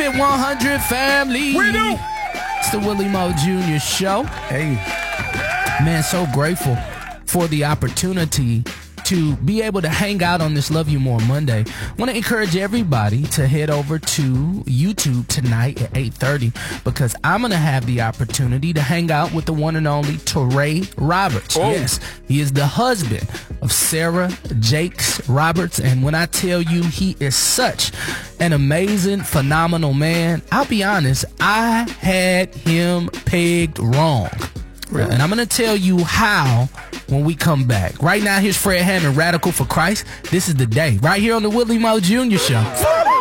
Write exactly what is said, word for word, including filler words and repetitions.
Hit one hundred family. We do. It's the Willie Moe Junior Show. Hey. Man, so grateful for the opportunity to be able to hang out on this Love You More Monday. Want to encourage everybody to head over to YouTube tonight at eight thirty because I'm going to have the opportunity to hang out with the one and only Teray Roberts. Oh. Yes, he is the husband of Sarah Jakes Roberts, and when I tell you he is such an amazing, phenomenal man, I'll be honest, I had him pegged wrong. Really? And I'm going to tell you how when we come back. Right now, here's Fred Hammond, Radical for Christ. This is the day. Right here on the Willie Moe Junior Show.